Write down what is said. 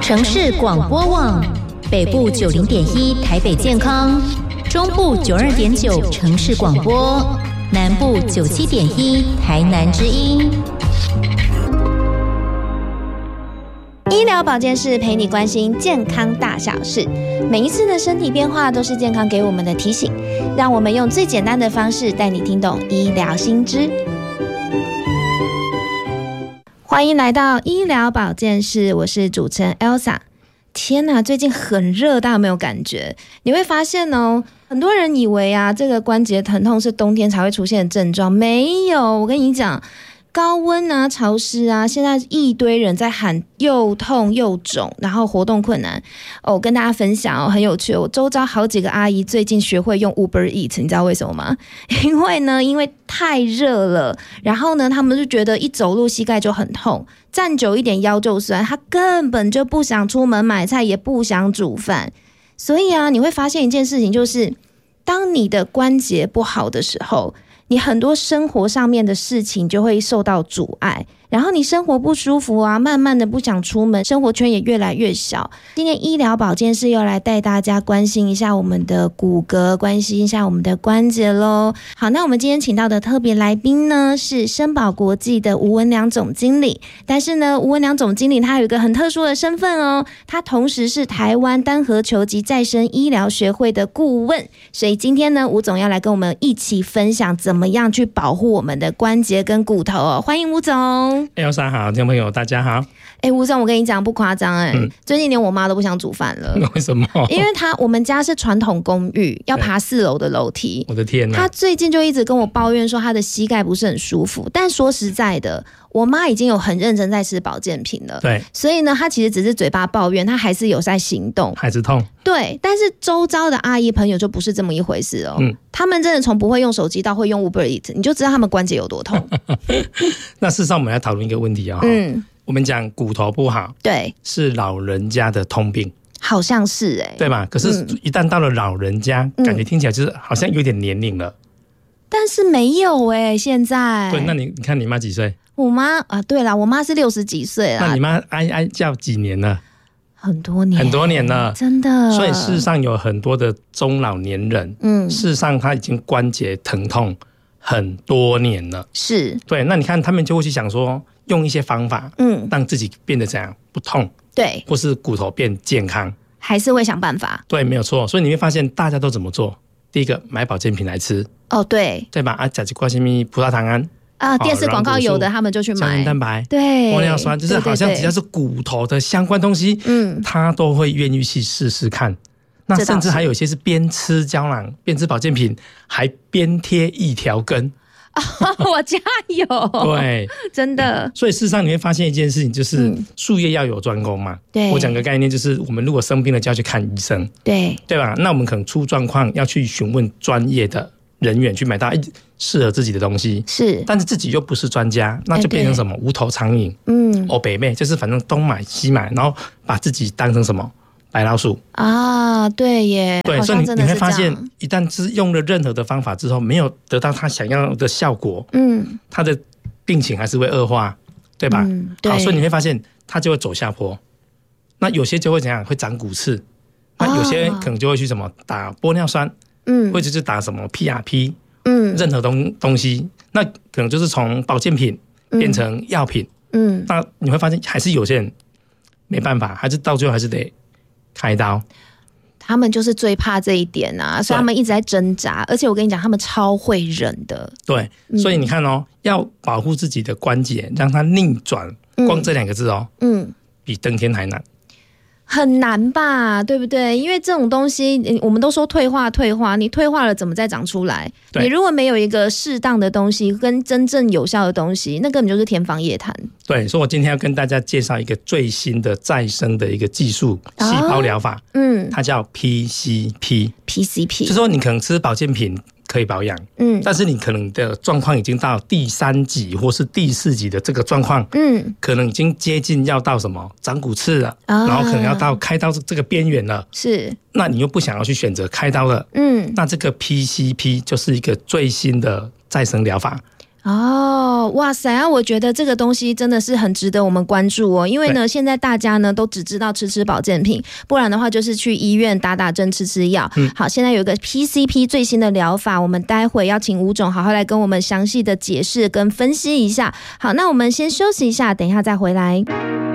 城市广播网，北部90.1台北健康，中部92.9城市广播，南部97.1台南之音。 医疗保健室陪你关心健康大小事，每一次的身体变化都是健康给我们的提醒，让我们用最简单的方式带你听懂医疗新知。欢迎来到医疗保健室，我是主持人 Elsa。 天哪，最近很热，大家有没有感觉？你会发现哦，很多人以为啊，这个关节疼痛是冬天才会出现的症状，没有，我跟你讲，高温啊、潮湿啊，现在一堆人在喊又痛又肿，然后活动困难。我跟大家分享哦，很有趣，我周遭好几个阿姨最近学会用 Uber Eats， 你知道为什么吗？因为太热了，然后呢，他们就觉得一走路膝盖就很痛，站久一点腰就酸，他根本就不想出门买菜，也不想煮饭。所以啊，你会发现一件事情，就是当你的关节不好的时候，你很多生活上面的事情就会受到阻碍，然后你生活不舒服啊，慢慢的不想出门，生活圈也越来越小。今天医疗保健室又来带大家关心一下我们的骨骼，关心一下我们的关节咯。好，那我们今天请到的特别来宾呢，是生保国际的吴文良总经理。但是呢，吴文良总经理他有一个很特殊的身份哦，他同时是台湾单核球及再生医疗学会的顾问。所以今天呢，吴总要来跟我们一起分享怎么样去保护我们的关节跟骨头哦。欢迎吴总。 Elsa 好，听众朋友大家好。 吴总，我跟你讲不夸张最近连我妈都不想煮饭了。 为什么？ 因为我们家是传统公寓，要爬4楼的楼梯。 我的天哪！ 她最近就一直跟我抱怨说她的膝盖不是很舒服，但说实在的，我妈已经有很认真在吃保健品了。 对， 所以呢，她其实只是嘴巴抱怨，她还是有在行动， 还是痛。 对，但是周遭的阿姨朋友就不是这么一回事哦。他们真的从不会用手机到会用 Uber Eats， 你就知道他们关节有多痛。 那事实上，我们来讨论一个问题啊。我们讲骨头不好， 对， 是老人家的通病， 好像是对吧？可是，一旦到了老人家，感觉听起来就是好像有点年龄了。 但是没有现在。 对，那你看你妈几岁？ 我妈啊，对啦，我妈是60几岁啦。 那你妈哀叫几年了？ 很多年， 很多年了， 真的。 所以事实上有很多的中老年人，事实上他已经关节疼痛很多年了。是，对。那你看他们就会去想说，用一些方法，让自己变得怎样不痛，对，或是骨头变健康， 还是会想办法。 对，没有错。所以你会发现大家都怎么做？第一个，买保健品来吃。哦，对，对吧？吃一罐什么葡萄糖胺。 电视广告有的他们就去买胶原蛋白， 对， 玻尿酸，就是好像只要是骨头的相关东西，他都会愿意去试试看。那甚至还有一些是边吃胶囊边吃保健品，还边贴一条根。 我家有，对，真的。 所以事实上你会发现一件事情，就是术业要有专攻嘛。对，我讲个概念，就是我们如果生病了就要去看医生，对吧？那我们可能出状况要去询问专业的人员，去买到适合自己的东西，是，但是自己又不是专家，那就变成什么无头苍蝇，北妹，就是反正东买西买，然后把自己当成什么白老鼠啊？对耶，对，所以你会发现，一旦是用了任何的方法之后，没有得到他想要的效果，他的病情还是会恶化，对吧？对，好，所以你会发现他就会走下坡。那有些就会怎样，会长骨刺，那有些可能就会去什么打玻尿酸，或者是打什么 PRP。任何东西，那可能就是从保健品变成药品，那你会发现还是有些人没办法，还是到最后还是得开刀。 他们就是最怕这一点啊，所以他们一直在挣扎。而且我跟你讲，他们超会忍的。对， 所以你看哦，要保护自己的关节，让它逆转，光这2个字哦，比登天还难。 很难吧，对不对？因为这种东西我们都说退化，你退化了怎么再长出来？你如果没有一个适当的东西跟真正有效的东西，那根本就是天方夜谭。对， 所以我今天要跟大家介绍一个最新的再生的一个技术，细胞疗法，它叫 PCP， 就是说你可能吃保健品可以保养，但是你可能的状况已经到第3级或是第4级的这个状况，可能已经接近要到什么长骨刺了，然后可能要到开刀这个边缘了，是，那你又不想要去选择开刀了，那这个 PCP 就是一个最新的再生疗法， 哦，哇塞啊！我觉得这个东西真的是很值得我们关注哦，因为呢，现在大家呢都只知道吃保健品，不然的话就是去医院打针、吃药。好，现在有一个 PCP 最新的疗法，我们待会要请吴总好好来跟我们详细的解释跟分析一下。好，那我们先休息一下，等一下再回来。